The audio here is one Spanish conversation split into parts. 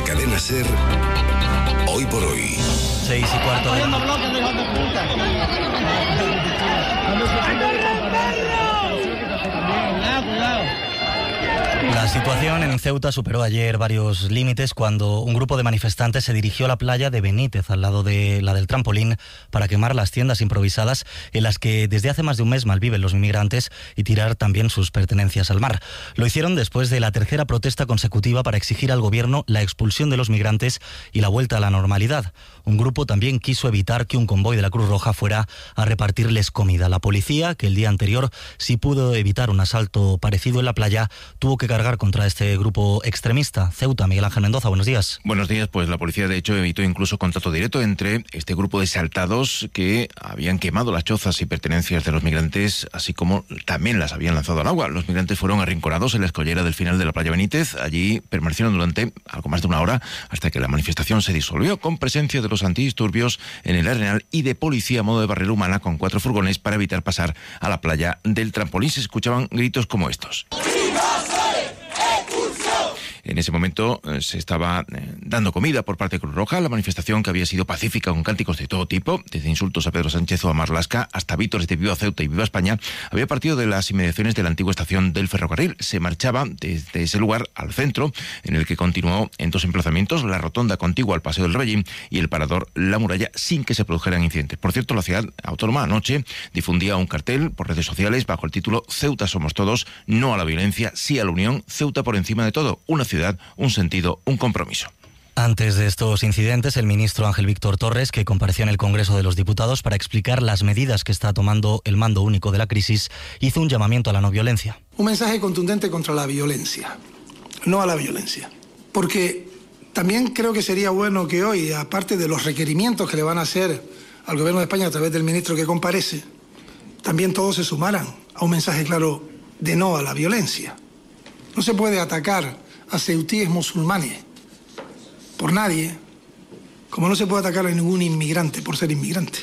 Cadena SER, Hoy por Hoy. 6:15. La situación en Ceuta superó ayer varios límites cuando un grupo de manifestantes se dirigió a la playa de Benítez, al lado de la del trampolín, para quemar las tiendas improvisadas en las que desde hace más de un mes malviven los inmigrantes y tirar también sus pertenencias al mar. Lo hicieron después de la tercera protesta consecutiva para exigir al gobierno la expulsión de los migrantes y la vuelta a la normalidad. Un grupo también quiso evitar que un convoy de la Cruz Roja fuera a repartirles comida. La policía, que el día anterior sí pudo evitar un asalto parecido en la playa, tuvo que cargar contra este grupo extremista. Ceuta, Miguel Ángel Mendoza, buenos días. Buenos días, pues la policía de hecho evitó incluso contacto directo entre este grupo de exaltados que habían quemado las chozas y pertenencias de los migrantes, así como también las habían lanzado al agua. Los migrantes fueron arrinconados en la escollera del final de la playa Benítez. Allí permanecieron durante algo más de una hora hasta que la manifestación se disolvió, con presencia de los antidisturbios en el Arenal y de policía a modo de barrera humana con 4 furgones para evitar pasar a la playa del trampolín. Se escuchaban gritos como estos. En ese momento se estaba dando comida por parte de Cruz Roja. La manifestación, que había sido pacífica con cánticos de todo tipo, desde insultos a Pedro Sánchez o a Marlaska hasta vítores de Viva Ceuta y Viva España, había partido de las inmediaciones de la antigua estación del ferrocarril. Se marchaba desde ese lugar al centro, en el que continuó en 2 emplazamientos, la rotonda contigua al Paseo del Rey y el parador La Muralla, sin que se produjeran incidentes. Por cierto, la ciudad autónoma anoche difundía un cartel por redes sociales bajo el título Ceuta somos todos, no a la violencia, sí a la unión, Ceuta por encima de todo, una ciudad, un sentido, un compromiso. Antes de estos incidentes, el ministro Ángel Víctor Torres, que compareció en el Congreso de los Diputados para explicar las medidas que está tomando el mando único de la crisis, hizo un llamamiento a la no violencia. Un mensaje contundente contra la violencia, no a la violencia. Porque también creo que sería bueno que hoy, aparte de los requerimientos que le van a hacer al Gobierno de España a través del ministro que comparece, también todos se sumaran a un mensaje claro de no a la violencia. No se puede atacar a ceutíes musulmanes por nadie, como no se puede atacar a ningún inmigrante por ser inmigrante.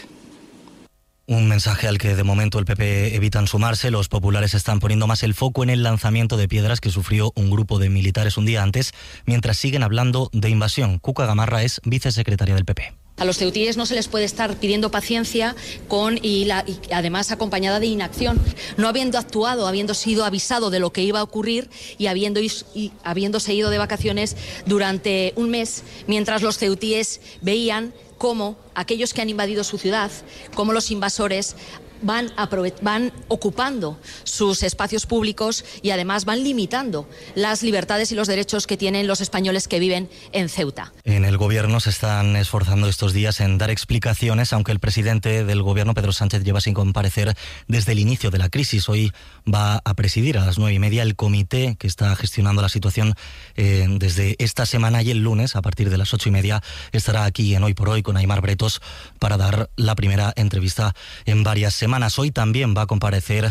Un mensaje al que de momento el PP evitan sumarse. Los populares están poniendo más el foco en el lanzamiento de piedras que sufrió un grupo de militares un día antes, mientras siguen hablando de invasión. Cuca Gamarra es vicesecretaria del PP. A los ceutíes no se les puede estar pidiendo paciencia y además acompañada de inacción, no habiendo actuado, habiendo sido avisado de lo que iba a ocurrir y habiéndose ido de vacaciones durante un mes, mientras los ceutíes veían cómo aquellos que han invadido su ciudad, cómo los invasores van ocupando sus espacios públicos y además van limitando las libertades y los derechos que tienen los españoles que viven en Ceuta. En el gobierno se están esforzando estos días en dar explicaciones, aunque el presidente del gobierno, Pedro Sánchez, lleva sin comparecer desde el inicio de la crisis. Hoy va a presidir a las 9:30 el comité que está gestionando la situación desde esta semana, y el lunes, a partir de las 8:30, estará aquí en Hoy por Hoy con Aimar Bretos para dar la primera entrevista en varias semanas. Hoy también van a comparecer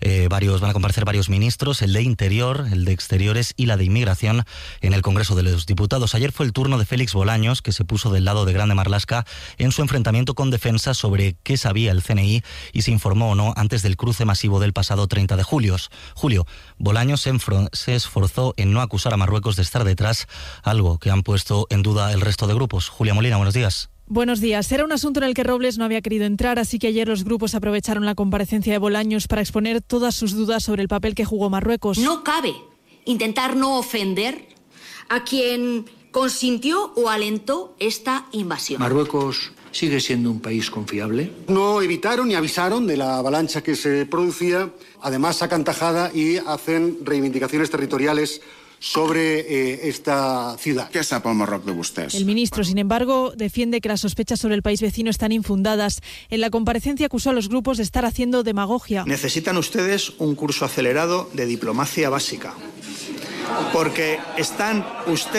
varios ministros, el de Interior, el de Exteriores y la de Inmigración, en el Congreso de los Diputados. Ayer fue el turno de Félix Bolaños, que se puso del lado de Grande Marlaska en su enfrentamiento con Defensa sobre qué sabía el CNI y se informó o no antes del cruce masivo del pasado 30 de julio. Bolaños se esforzó en no acusar a Marruecos de estar detrás, algo que han puesto en duda el resto de grupos. Julia Molina, buenos días. Buenos días. Era un asunto en el que Robles no había querido entrar, así que ayer los grupos aprovecharon la comparecencia de Bolaños para exponer todas sus dudas sobre el papel que jugó Marruecos. No cabe intentar no ofender a quien consintió o alentó esta invasión. Marruecos sigue siendo un país confiable. No evitaron ni avisaron de la avalancha que se producía. Además sacan tajada y hacen reivindicaciones territoriales sobre esta ciudad. Què sap el Marroc de vostès? El ministro, sin embargo, defiende que las sospechas sobre el país vecino están infundadas. En la comparecencia acusó a los grupos de estar haciendo demagogia. Necesitan ustedes un curso acelerado de diplomacia básica, porque están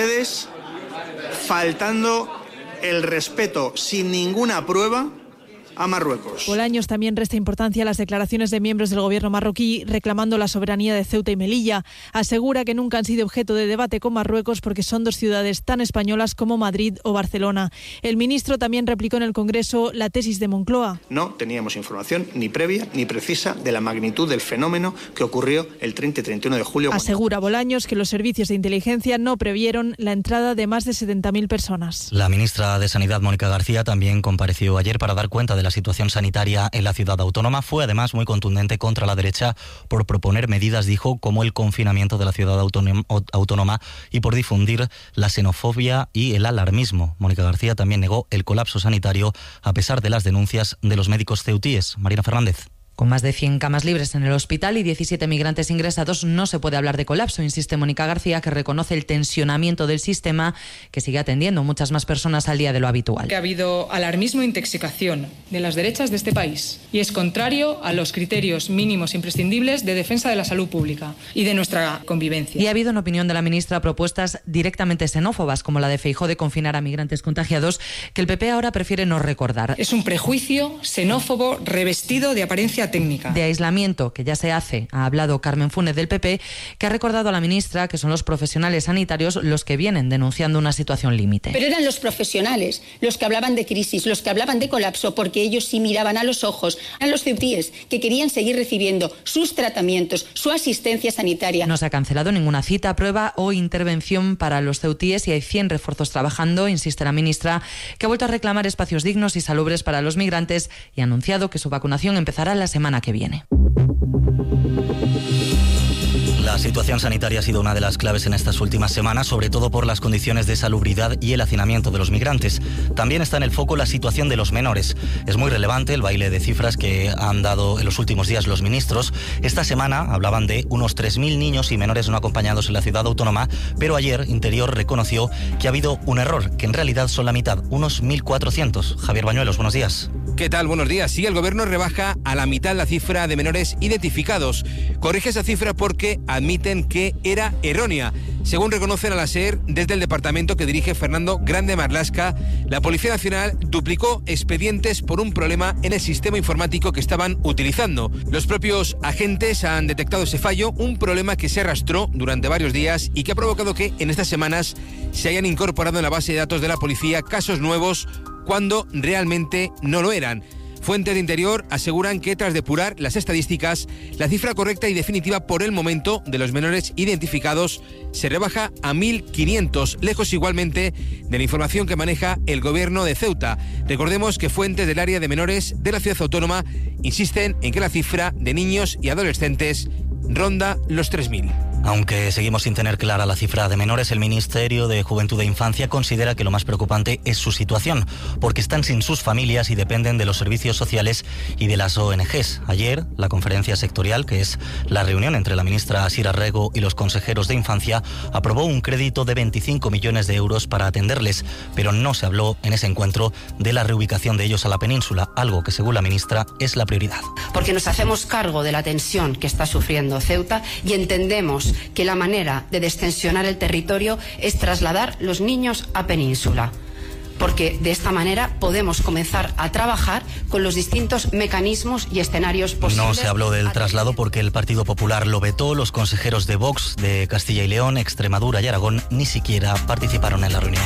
ustedes faltando el respeto sin ninguna prueba a Marruecos. Bolaños también resta importancia a las declaraciones de miembros del gobierno marroquí reclamando la soberanía de Ceuta y Melilla. Asegura que nunca han sido objeto de debate con Marruecos porque son dos ciudades tan españolas como Madrid o Barcelona. El ministro también replicó en el Congreso la tesis de Moncloa. No teníamos información ni previa ni precisa de la magnitud del fenómeno que ocurrió el 30 y 31 de julio. Asegura Bolaños que los servicios de inteligencia no previeron la entrada de más de 70.000 personas. La ministra de Sanidad, Mónica García, también compareció ayer para dar cuenta de la situación sanitaria en la ciudad autónoma. Fue además muy contundente contra la derecha por proponer medidas, dijo, como el confinamiento de la ciudad autónoma y por difundir la xenofobia y el alarmismo. Mónica García también negó el colapso sanitario a pesar de las denuncias de los médicos ceutíes. Marina Fernández. Con más de 100 camas libres en el hospital y 17 migrantes ingresados, no se puede hablar de colapso, insiste Mónica García, que reconoce el tensionamiento del sistema, que sigue atendiendo muchas más personas al día de lo habitual. Que ha habido alarmismo e intoxicación de las derechas de este país y es contrario a los criterios mínimos imprescindibles de defensa de la salud pública y de nuestra convivencia. Y ha habido, en opinión de la ministra, propuestas directamente xenófobas, como la de Feijóo de confinar a migrantes contagiados, que el PP ahora prefiere no recordar. Es un prejuicio xenófobo revestido de apariencia técnica. De aislamiento que ya se hace, ha hablado Carmen Funes del PP, que ha recordado a la ministra que son los profesionales sanitarios los que vienen denunciando una situación límite. Pero eran los profesionales los que hablaban de crisis, los que hablaban de colapso, porque ellos sí miraban a los ojos a los ceutíes que querían seguir recibiendo sus tratamientos, su asistencia sanitaria. No se ha cancelado ninguna cita, prueba o intervención para los ceutíes y hay 100 refuerzos trabajando, insiste la ministra, que ha vuelto a reclamar espacios dignos y salubres para los migrantes y ha anunciado que su vacunación empezará la semana que viene. La situación sanitaria ha sido una de las claves en estas últimas semanas, sobre todo por las condiciones de salubridad y el hacinamiento de los migrantes. También está en el foco la situación de los menores. Es muy relevante el baile de cifras que han dado en los últimos días los ministros. Esta semana hablaban de unos 3.000 niños y menores no acompañados en la ciudad autónoma, pero ayer Interior reconoció que ha habido un error, que en realidad son la mitad, unos 1.400. Javier Bañuelos, buenos días. ¿Qué tal? Buenos días. Sí, el gobierno rebaja a la mitad la cifra de menores identificados. Corrige esa cifra porque admiten que era errónea. Según reconocen a la SER, desde el departamento que dirige Fernando Grande Marlaska, la Policía Nacional duplicó expedientes por un problema en el sistema informático que estaban utilizando. Los propios agentes han detectado ese fallo, un problema que se arrastró durante varios días y que ha provocado que en estas semanas se hayan incorporado en la base de datos de la policía casos nuevos cuando realmente no lo eran. Fuentes de Interior aseguran que tras depurar las estadísticas, la cifra correcta y definitiva por el momento de los menores identificados se rebaja a 1.500, lejos igualmente de la información que maneja el gobierno de Ceuta. Recordemos que fuentes del área de menores de la ciudad autónoma insisten en que la cifra de niños y adolescentes ronda los 3.000. Aunque seguimos sin tener clara la cifra de menores, el Ministerio de Juventud e Infancia considera que lo más preocupante es su situación, porque están sin sus familias y dependen de los servicios sociales y de las ONGs. Ayer, la conferencia sectorial, que es la reunión entre la ministra Asira Rego y los consejeros de Infancia, aprobó un crédito de 25 millones de euros para atenderles, pero no se habló en ese encuentro de la reubicación de ellos a la península, algo que según la ministra es la prioridad. Porque nos hacemos cargo de la tensión que está sufriendo Ceuta y entendemos que la manera de destensionar el territorio es trasladar los niños a península, porque de esta manera podemos comenzar a trabajar con los distintos mecanismos y escenarios posibles. No se habló del traslado porque el Partido Popular lo vetó. Los consejeros de Vox de Castilla y León, Extremadura y Aragón ni siquiera participaron en la reunión.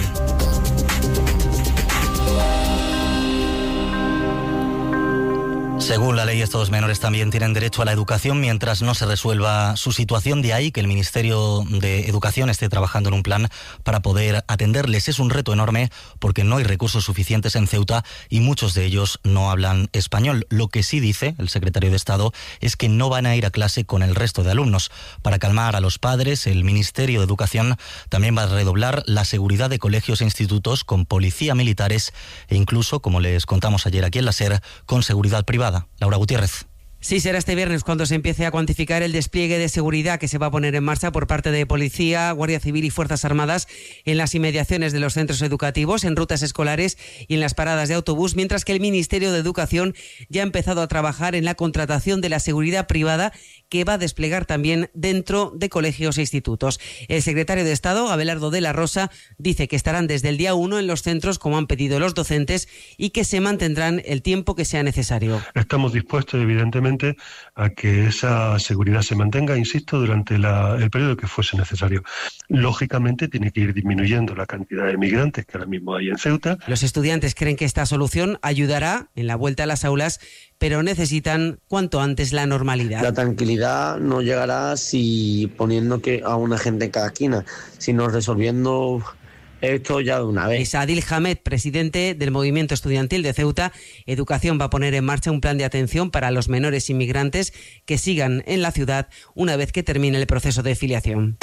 Según la ley, estos menores también tienen derecho a la educación mientras no se resuelva su situación. De ahí que el Ministerio de Educación esté trabajando en un plan para poder atenderles. Es un reto enorme porque no hay recursos suficientes en Ceuta y muchos de ellos no hablan español. Lo que sí dice el secretario de Estado es que no van a ir a clase con el resto de alumnos. Para calmar a los padres, el Ministerio de Educación también va a redoblar la seguridad de colegios e institutos con policía, militares e incluso, como les contamos ayer aquí en la SER, con seguridad privada. Laura Gutiérrez. Sí, será este viernes cuando se empiece a cuantificar el despliegue de seguridad que se va a poner en marcha por parte de Policía, Guardia Civil y Fuerzas Armadas en las inmediaciones de los centros educativos, en rutas escolares y en las paradas de autobús, mientras que el Ministerio de Educación ya ha empezado a trabajar en la contratación de la seguridad privada que va a desplegar también dentro de colegios e institutos. El secretario de Estado, Abelardo de la Rosa, dice que estarán desde el día 1 en los centros, como han pedido los docentes, y que se mantendrán el tiempo que sea necesario. Estamos dispuestos, evidentemente, a que esa seguridad se mantenga, insisto, durante el periodo que fuese necesario. Lógicamente tiene que ir disminuyendo la cantidad de migrantes que ahora mismo hay en Ceuta. Los estudiantes creen que esta solución ayudará en la vuelta a las aulas, pero necesitan cuanto antes la normalidad. La tranquilidad no llegará si poniendo a una gente en cada esquina, sino resolviendo esto ya de una vez. Es Adil Hamed, presidente del Movimiento Estudiantil de Ceuta. Educación va a poner en marcha un plan de atención para los menores inmigrantes que sigan en la ciudad una vez que termine el proceso de filiación.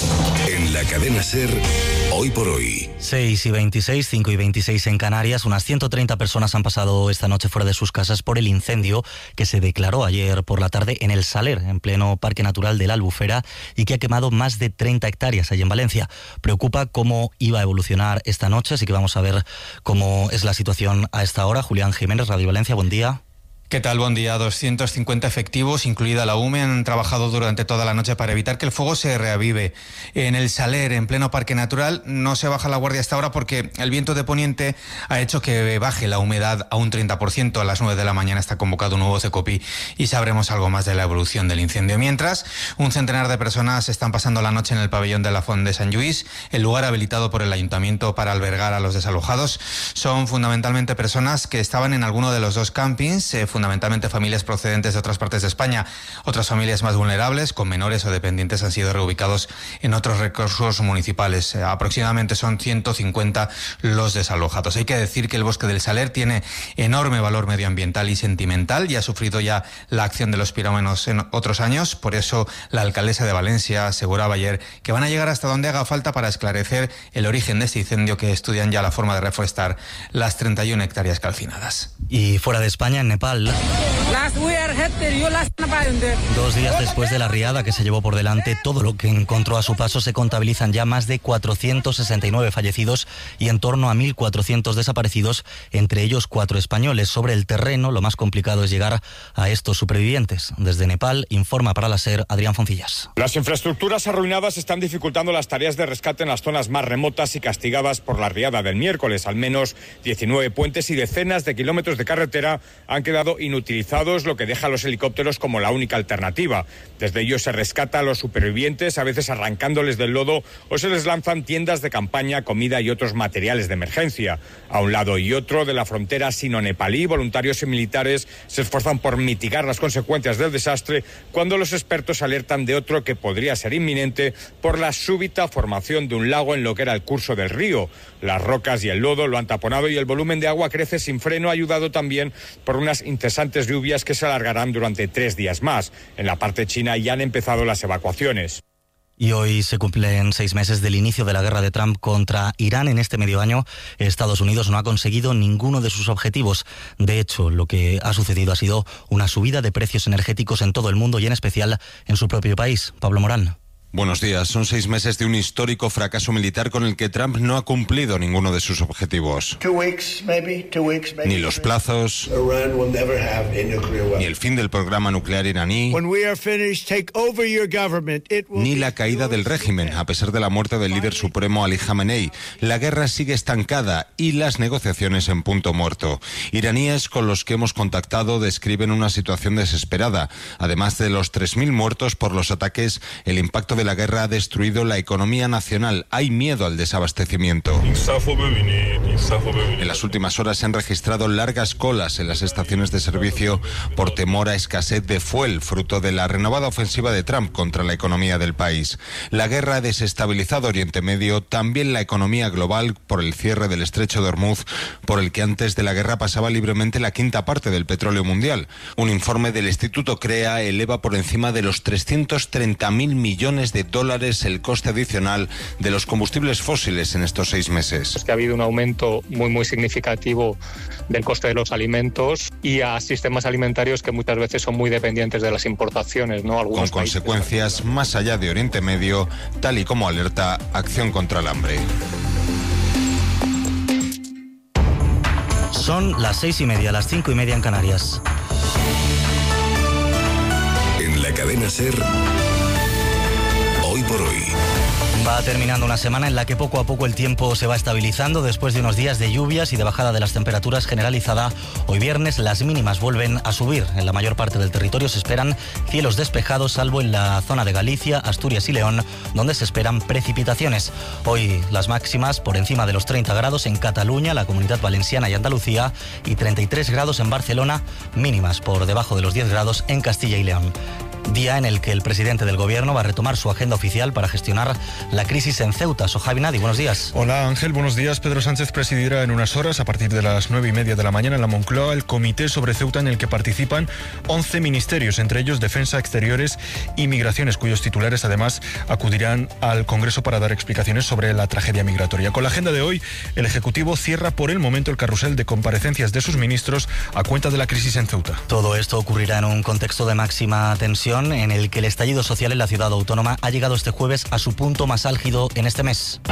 En la cadena SER, Hoy por Hoy. 6:26, 5:26 en Canarias. Unas 130 personas han pasado esta noche fuera de sus casas por el incendio que se declaró ayer por la tarde en el Saler, en pleno Parque Natural de la Albufera, y que ha quemado más de 30 hectáreas allí en Valencia. Preocupa cómo iba a evolucionar esta noche, así que vamos a ver cómo es la situación a esta hora. Julián Jiménez, Radio Valencia, buen día. ¿Qué tal? Buen día. 250 efectivos, incluida la UME, han trabajado durante toda la noche para evitar que el fuego se reavive. En el Saler, en pleno Parque Natural, no se baja la guardia hasta ahora porque el viento de poniente ha hecho que baje la humedad a un 30%. A las 9 de la mañana está convocado un nuevo CECOPI y sabremos algo más de la evolución del incendio. Mientras, un centenar de personas están pasando la noche en el pabellón de la Font de Sant Lluís, el lugar habilitado por el Ayuntamiento para albergar a los desalojados. Son fundamentalmente personas que estaban en alguno de los dos campings, fundamentalmente familias procedentes de otras partes de España. Otras familias más vulnerables, con menores o dependientes, han sido reubicados en otros recursos municipales. Aproximadamente son 150 los desalojados. Hay que decir que el bosque del Saler tiene enorme valor medioambiental y sentimental y ha sufrido ya la acción de los pirómanos en otros años. Por eso la alcaldesa de Valencia aseguraba ayer que van a llegar hasta donde haga falta para esclarecer el origen de este incendio, que estudian ya la forma de reforestar las 31 hectáreas calcinadas. Y fuera de España, en Nepal, 2 días después de la riada que se llevó por delante todo lo que encontró a su paso, se contabilizan ya más de 469 fallecidos y en torno a 1.400 desaparecidos, entre ellos 4 españoles. Sobre el terreno, lo más complicado es llegar a estos supervivientes. Desde Nepal, informa para la SER Adrián Foncillas. Las infraestructuras arruinadas están dificultando las tareas de rescate en las zonas más remotas y castigadas por la riada del miércoles. Al menos 19 puentes y decenas de kilómetros de carretera han quedado inutilizados, lo que deja a los helicópteros como la única alternativa. Desde ellos se rescata a los supervivientes, a veces arrancándoles del lodo, o se les lanzan tiendas de campaña, comida y otros materiales de emergencia. A un lado y otro de la frontera sino-nepalí, voluntarios y militares se esfuerzan por mitigar las consecuencias del desastre, cuando los expertos alertan de otro que podría ser inminente por la súbita formación de un lago en lo que era el curso del río. Las rocas y el lodo lo han taponado y el volumen de agua crece sin freno, ayudado también por unas incesantes lluvias que se alargarán durante 3 días más. En la parte china ya han empezado las evacuaciones. Y hoy se cumplen 6 meses del inicio de la guerra de Trump contra Irán. En este medio año, Estados Unidos no ha conseguido ninguno de sus objetivos. De hecho, lo que ha sucedido ha sido una subida de precios energéticos en todo el mundo y en especial en su propio país. Pablo Morán. Buenos días. Son 6 meses de un histórico fracaso militar con el que Trump no ha cumplido ninguno de sus objetivos. Ni los plazos, ni el fin del programa nuclear iraní, ni la caída del régimen, a pesar de la muerte del líder supremo Ali Khamenei. La guerra sigue estancada y las negociaciones en punto muerto. Iraníes con los que hemos contactado describen una situación desesperada. Además de los 3.000 muertos por los ataques, el impacto de la guerra ha destruido la economía nacional. Hay miedo al desabastecimiento. En las últimas horas se han registrado largas colas en las estaciones de servicio por temor a escasez de fuel, fruto de la renovada ofensiva de Trump contra la economía del país. La guerra ha desestabilizado Oriente Medio, también la economía global, por el cierre del estrecho de Hormuz, por el que antes de la guerra pasaba libremente la 1/5 parte del petróleo mundial. Un informe del Instituto CREA eleva por encima de los 330.000 millones millones de dólares el coste adicional de los combustibles fósiles en estos 6 meses. Es que ha habido un aumento muy significativo del coste de los alimentos y a sistemas alimentarios que muchas veces son muy dependientes de las importaciones, ¿no? Algunos con consecuencias más allá de Oriente Medio, tal y como alerta Acción contra el Hambre. Son las 6:30, las 5:30 en Canarias. En la cadena SER, Hoy por Hoy. Va terminando una semana en la que poco a poco el tiempo se va estabilizando después de unos días de lluvias y de bajada de las temperaturas generalizada. Hoy viernes las mínimas vuelven a subir. En la mayor parte del territorio se esperan cielos despejados, salvo en la zona de Galicia, Asturias y León, donde se esperan precipitaciones. Hoy las máximas por encima de los 30 grados en Cataluña, la Comunidad Valenciana y Andalucía, y 33 grados en Barcelona, mínimas por debajo de los 10 grados en Castilla y León. Día en el que el presidente del gobierno va a retomar su agenda oficial para gestionar la crisis en Ceuta. Sohaib Nadi, buenos días. Hola Ángel, buenos días. Pedro Sánchez presidirá en unas horas, a partir de las 9:30 de la mañana en la Moncloa, el comité sobre Ceuta en el que participan 11 ministerios, entre ellos Defensa, Exteriores y Migraciones, cuyos titulares además acudirán al Congreso para dar explicaciones sobre la tragedia migratoria. Con la agenda de hoy, el Ejecutivo cierra por el momento el carrusel de comparecencias de sus ministros a cuenta de la crisis en Ceuta. Todo esto ocurrirá en un contexto de máxima tensión en el que el estallido social en la ciudad autónoma ha llegado este jueves a su punto más álgido en este mes.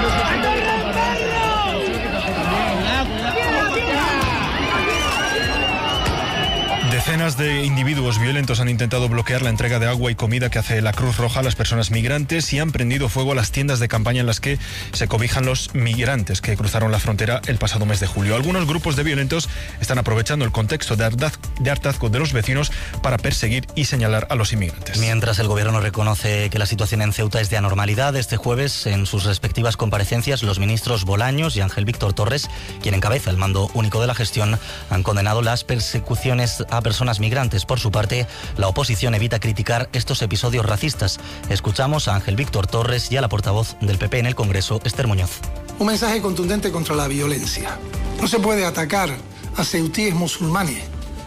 Decenas de individuos violentos han intentado bloquear la entrega de agua y comida que hace la Cruz Roja a las personas migrantes y han prendido fuego a las tiendas de campaña en las que se cobijan los migrantes que cruzaron la frontera el pasado mes de julio. Algunos grupos de violentos están aprovechando el contexto de hartazgo de los vecinos para perseguir y señalar a los inmigrantes. Mientras el gobierno reconoce que la situación en Ceuta es de anormalidad, este jueves en sus respectivas comparecencias los ministros Bolaños y Ángel Víctor Torres, quien encabeza el mando único de la gestión, han condenado las persecuciones a personas migrantes. Por su parte, la oposición evita criticar estos episodios racistas. Escuchamos a Ángel Víctor Torres y a la portavoz del PP en el Congreso, Esther Muñoz. Un mensaje contundente contra la violencia. No se puede atacar a ceutíes musulmanes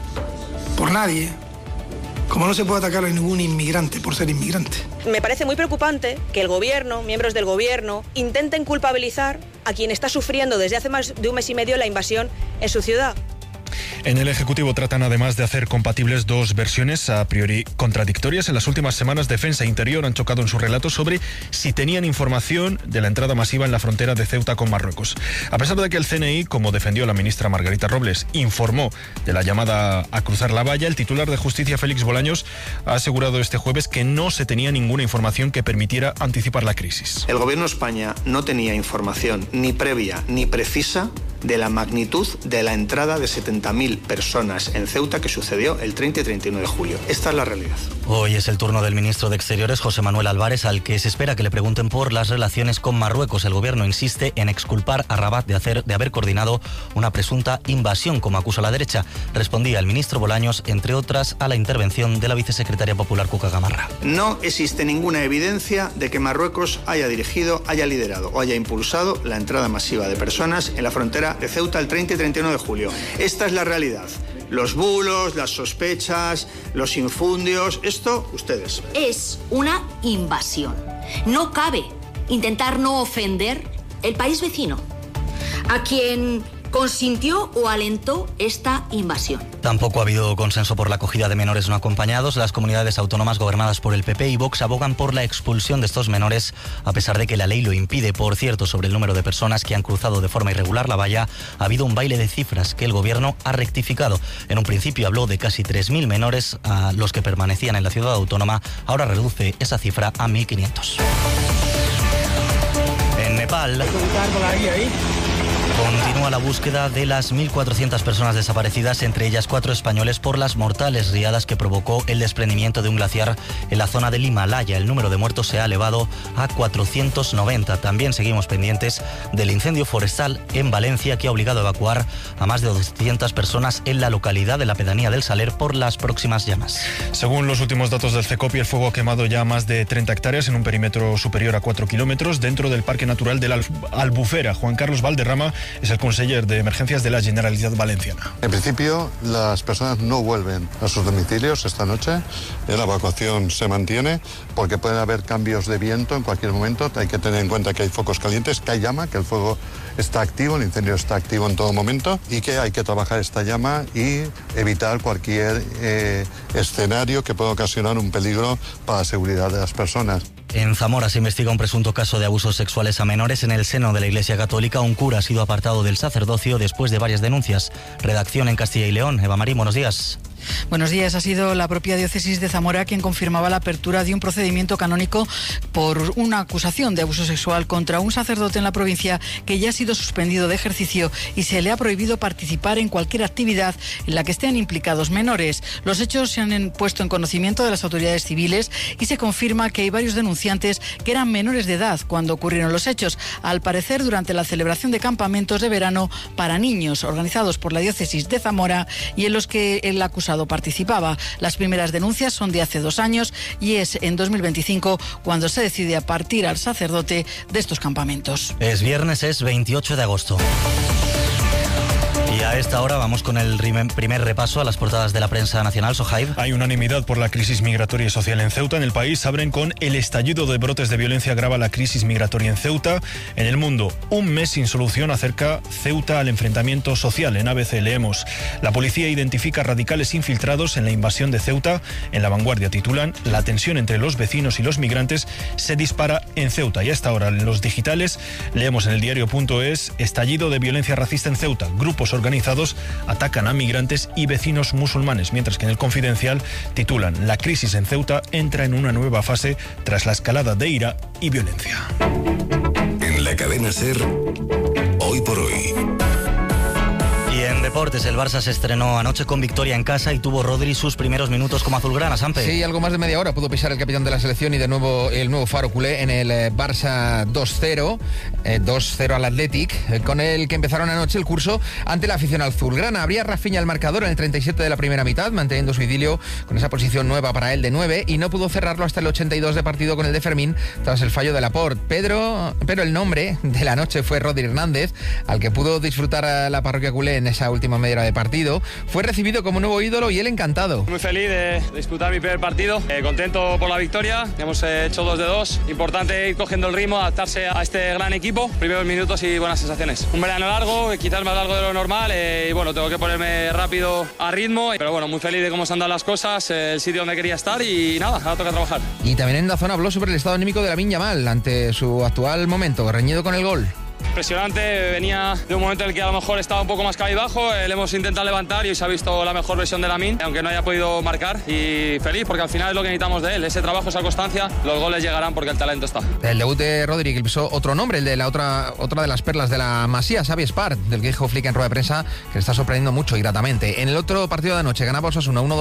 por nadie, como no se puede atacar a ningún inmigrante por ser inmigrante. Me parece muy preocupante que el gobierno, miembros del gobierno, intenten culpabilizar a quien está sufriendo desde hace más de un mes y medio la invasión en su ciudad. En el Ejecutivo tratan además de hacer compatibles dos versiones a priori contradictorias. En las últimas semanas, Defensa e Interior han chocado en sus relatos sobre si tenían información de la entrada masiva en la frontera de Ceuta con Marruecos. A pesar de que el CNI, como defendió la ministra Margarita Robles, informó de la llamada a cruzar la valla, el titular de Justicia, Félix Bolaños, ha asegurado este jueves que no se tenía ninguna información que permitiera anticipar la crisis. El Gobierno de España no tenía información ni previa ni precisa de la magnitud de la entrada de 70.000 personas en Ceuta que sucedió el 30 y 31 de julio. Esta es la realidad. Hoy es el turno del ministro de Exteriores, José Manuel Álvarez, al que se espera que le pregunten por las relaciones con Marruecos. El gobierno insiste en exculpar a Rabat de haber coordinado una presunta invasión, como acusa la derecha. Respondía el ministro Bolaños, entre otras, a la intervención de la vicesecretaria popular Cuca Gamarra. No existe ninguna evidencia de que Marruecos haya dirigido, haya liderado o haya impulsado la entrada masiva de personas en la frontera de Ceuta el 30 y 31 de julio. Esta es la realidad. Los bulos, las sospechas, los infundios, esto, ustedes. Es una invasión. No cabe intentar no ofender el país vecino, a quien consintió o alentó esta invasión. Tampoco ha habido consenso por la acogida de menores no acompañados. Las comunidades autónomas gobernadas por el PP y Vox abogan por la expulsión de estos menores, a pesar de que la ley lo impide. Por cierto, sobre el número de personas que han cruzado de forma irregular la valla, ha habido un baile de cifras que el gobierno ha rectificado. En un principio habló de casi 3.000 menores a los que permanecían en la ciudad autónoma. Ahora reduce esa cifra a 1.500. En Nepal continúa la búsqueda de las 1.400 personas desaparecidas, entre ellas 4 españoles, por las mortales riadas que provocó el desprendimiento de un glaciar en la zona del Himalaya. El número de muertos se ha elevado a 490. También seguimos pendientes del incendio forestal en Valencia, que ha obligado a evacuar a más de 200 personas en la localidad de la pedanía del Saler por las próximas llamas. Según los últimos datos del CECOPI, el fuego ha quemado ya más de 30 hectáreas en un perímetro superior a 4 kilómetros dentro del Parque Natural de la Albufera. Juan Carlos Valderrama es el conseller de Emergencias de la Generalitat Valenciana. En principio, las personas no vuelven a sus domicilios esta noche. La evacuación se mantiene porque pueden haber cambios de viento en cualquier momento. Hay que tener en cuenta que hay focos calientes, que hay llama, que el fuego está activo, el incendio está activo en todo momento y que hay que trabajar esta llama y evitar cualquier escenario que pueda ocasionar un peligro para la seguridad de las personas. En Zamora se investiga un presunto caso de abusos sexuales a menores en el seno de la Iglesia Católica. Un cura ha sido apartado del sacerdocio después de varias denuncias. Redacción en Castilla y León. Eva Marín, buenos días. Buenos días. Ha sido la propia diócesis de Zamora quien confirmaba la apertura de un procedimiento canónico por una acusación de abuso sexual contra un sacerdote en la provincia que ya ha sido suspendido de ejercicio y se le ha prohibido participar en cualquier actividad en la que estén implicados menores. Los hechos se han puesto en conocimiento de las autoridades civiles y se confirma que hay varios denunciantes que eran menores de edad cuando ocurrieron los hechos, al parecer durante la celebración de campamentos de verano para niños organizados por la diócesis de Zamora y en los que el acusado participaba. Las primeras denuncias son de hace 2 años y es en 2025 cuando se decide a partir al sacerdote de estos campamentos. Es viernes, es 28 de agosto. Y a esta hora vamos con el primer repaso a las portadas de la prensa nacional. Sohaib. Hay unanimidad por la crisis migratoria y social en Ceuta. En el país abren con el estallido de brotes de violencia agrava la crisis migratoria en Ceuta. En El Mundo, un mes sin solución acerca Ceuta al enfrentamiento social. En ABC leemos: la policía identifica radicales infiltrados en la invasión de Ceuta. En La Vanguardia titulan: la tensión entre los vecinos y los migrantes se dispara en Ceuta. Y a esta hora en los digitales leemos en el diario.es: estallido de violencia racista en Ceuta. Grupos organizados atacan a migrantes y vecinos musulmanes, mientras que en El Confidencial titulan: la crisis en Ceuta entra en una nueva fase tras la escalada de ira y violencia. En la cadena SER, hoy por hoy. Y en deportes, el Barça se estrenó anoche con victoria en casa y tuvo Rodri sus primeros minutos como azulgrana. Sampe. Sí, algo más de media hora pudo pisar el capitán de la selección y de nuevo el nuevo faro culé en el Barça 2-0 al Athletic, con el que empezaron anoche el curso ante la afición azulgrana. Abría Rafinha el marcador en el 37 de la primera mitad, manteniendo su idilio con esa posición nueva para él de 9, y no pudo cerrarlo hasta el 82 de partido con el de Fermín tras el fallo de Laporte. Pero el nombre de la noche fue Rodri Hernández, al que pudo disfrutar a la parroquia culé en esa última media hora de partido. Fue recibido como nuevo ídolo y él encantado. Muy feliz de disputar mi primer partido, contento por la victoria. Hemos hecho 2 de 2. Importante ir cogiendo el ritmo, adaptarse a este gran equipo. Primeros minutos y buenas sensaciones. Un verano largo, quizás más largo de lo normal, y bueno, tengo que ponerme rápido a ritmo, pero bueno, muy feliz de cómo se han dado las cosas, el sitio donde quería estar y nada, ahora toca trabajar. Y también en la zona habló sobre el estado anímico de Lamine Yamal ante su actual momento, reñido con el gol. Impresionante, venía de un momento en el que a lo mejor estaba un poco más cabizbajo, le hemos intentado levantar y hoy se ha visto la mejor versión de Lamine, aunque no haya podido marcar, y feliz porque al final es lo que necesitamos de él, ese trabajo, esa constancia, los goles llegarán porque el talento está. El debut de Rodri, que pisó otro nombre, el de la otra de las perlas de la Masía, Xavi Espart, del que dijo Flick en rueda de prensa que le está sorprendiendo mucho y gratamente. En el otro partido de anoche ganaba Osasuna 1-2